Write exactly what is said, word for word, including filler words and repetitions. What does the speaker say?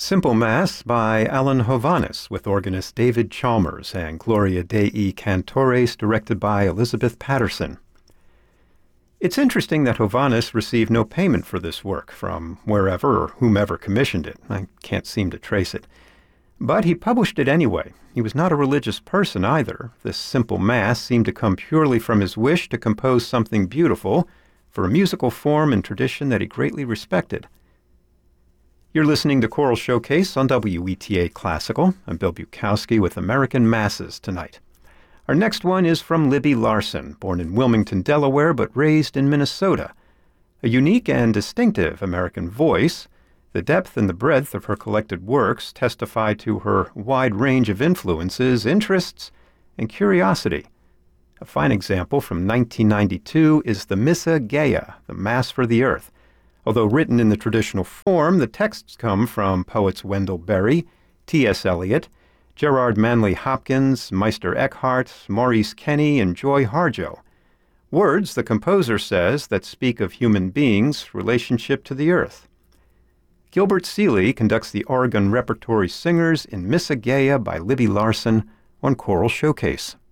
Simple Mass by Alan Hovhaness with organist David Chalmers and Gloria Dei Cantores directed by Elizabeth Patterson. It's interesting that Hovhaness received no payment for this work from wherever or whomever commissioned it. I can't seem to trace it. But he published it anyway. He was not a religious person either. This simple Mass seemed to come purely from his wish to compose something beautiful for a musical form and tradition that he greatly respected. You're listening to Choral Showcase on W E T A Classical. I'm Bill Bukowski with American Masses tonight. Our next one is from Libby Larsen, born in Wilmington, Delaware, but raised in Minnesota. A unique and distinctive American voice, the depth and the breadth of her collected works testify to her wide range of influences, interests, and curiosity. A fine example from nineteen ninety-two is the Missa Gaea, the Mass for the Earth. Although written in the traditional form, the texts come from poets Wendell Berry, T S Eliot, Gerard Manley Hopkins, Meister Eckhart, Maurice Kenny, and Joy Harjo. Words, the composer says, that speak of human beings' relationship to the earth. Gilbert Seeley conducts the Oregon Repertory Singers in Missa Gaea by Libby Larsen on Choral Showcase.